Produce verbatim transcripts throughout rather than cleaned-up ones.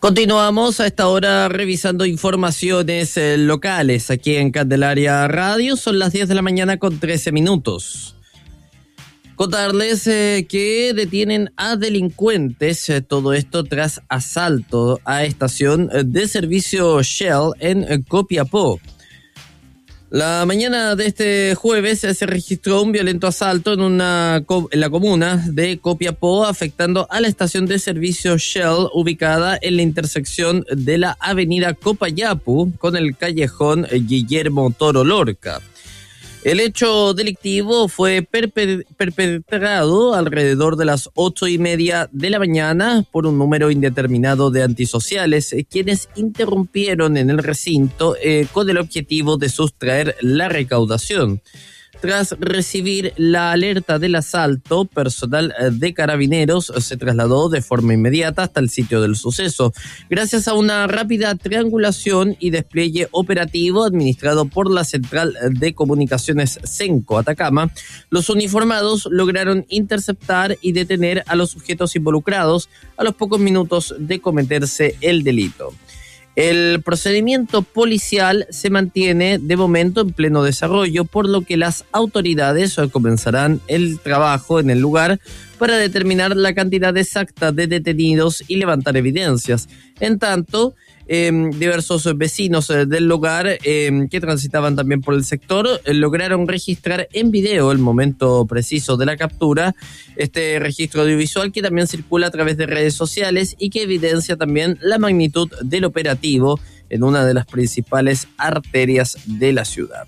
Continuamos a esta hora revisando informaciones eh, locales aquí en Candelaria Radio. Son las diez de la mañana con trece minutos. Contarles eh, que detienen a delincuentes, eh, todo esto tras asalto a estación de servicio Shell en eh, Copiapó. La mañana de este jueves se registró un violento asalto en, una, en la comuna de Copiapó, afectando a la estación de servicio Shell ubicada en la intersección de la avenida Copayapu con el callejón Guillermo Toro Lorca. El hecho delictivo fue perpe- perpetrado alrededor de las ocho y media de la mañana por un número indeterminado de antisociales, eh, quienes interrumpieron en el recinto eh, con el objetivo de sustraer la recaudación. Tras recibir la alerta del asalto, personal de Carabineros se trasladó de forma inmediata hasta el sitio del suceso. Gracias a una rápida triangulación y despliegue operativo administrado por la Central de Comunicaciones Senco Atacama, los uniformados lograron interceptar y detener a los sujetos involucrados a los pocos minutos de cometerse el delito. El procedimiento policial se mantiene de momento en pleno desarrollo, por lo que las autoridades comenzarán el trabajo en el lugar para determinar la cantidad exacta de detenidos y levantar evidencias. En tanto, eh, diversos vecinos eh, del lugar eh, que transitaban también por el sector eh, lograron registrar en video el momento preciso de la captura. Este registro audiovisual que también circula a través de redes sociales y que evidencia también la magnitud del operativo en una de las principales arterias de la ciudad.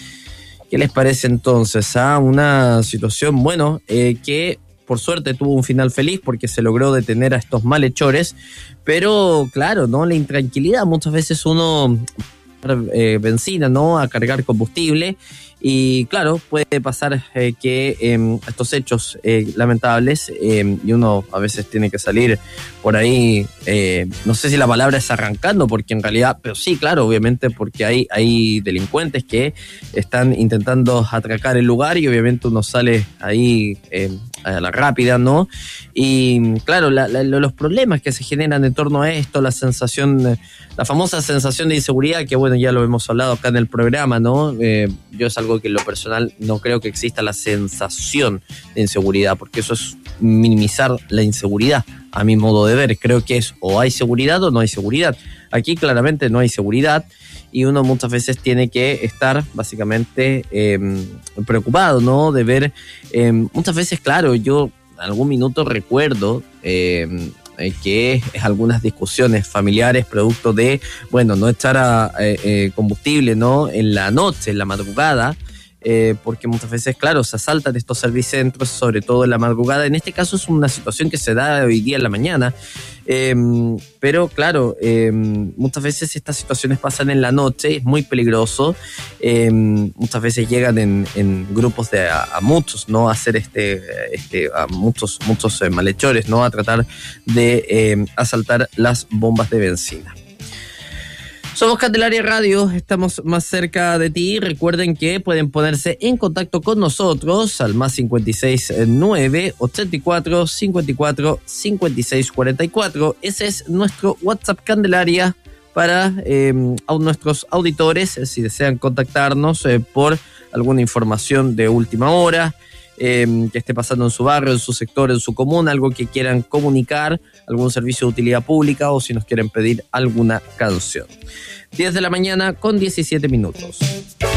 ¿Qué les parece entonces a una situación, bueno, eh, que por suerte tuvo un final feliz porque se logró detener a estos malhechores, pero claro, ¿no? La intranquilidad, muchas veces uno eh, benzina, ¿no? A cargar combustible y claro, puede pasar eh, que eh, estos hechos eh, lamentables eh, y uno a veces tiene que salir por ahí, eh, no sé si la palabra es arrancando, porque en realidad, pero sí, claro, obviamente porque hay, hay delincuentes que están intentando atracar el lugar y obviamente uno sale ahí eh, a la rápida, ¿no? Y claro, la, la, los problemas que se generan en torno a esto, la sensación, la famosa sensación de inseguridad, que bueno, ya lo hemos hablado acá en el programa, ¿no? Eh, yo es algo que en lo personal no creo que exista la sensación de inseguridad, porque eso es minimizar la inseguridad, a mi modo de ver. Creo que es o hay seguridad o no hay seguridad. Aquí claramente no hay seguridad y uno muchas veces tiene que estar básicamente eh, preocupado, ¿no? De ver, eh, muchas veces, claro, yo algún minuto recuerdo eh, que es algunas discusiones familiares producto de, bueno, no echar a, eh, combustible, ¿no? En la noche, en la madrugada, Eh, porque muchas veces, claro, se asaltan estos servicentros, sobre todo en la madrugada. En este caso es una situación que se da hoy día en la mañana, eh, pero claro, eh, muchas veces estas situaciones pasan en la noche, es muy peligroso, eh, muchas veces llegan en, en grupos de a, a muchos, ¿no? A hacer este, este a muchos, muchos eh, malhechores, ¿no? A tratar de eh, asaltar las bombas de benzina. Somos Candelaria Radio, estamos más cerca de ti. Recuerden que pueden ponerse en contacto con nosotros al más cincuenta y seis nueve, ochenta y cuatro, cincuenta y cuatro, cincuenta y seis cuarenta y cuatro. Ese es nuestro WhatsApp Candelaria para eh, a nuestros auditores, eh, si desean contactarnos eh, por alguna información de última hora, Eh, que esté pasando en su barrio, en su sector, en su comuna, algo que quieran comunicar, algún servicio de utilidad pública o si nos quieren pedir alguna canción. diez de la mañana con diecisiete minutos.